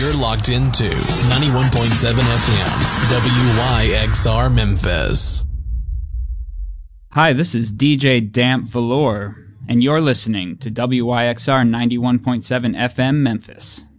You're locked into 91.7 FM, WYXR Memphis. Hi, this is DJ Damp Velour, and you're listening to WYXR 91.7 FM Memphis.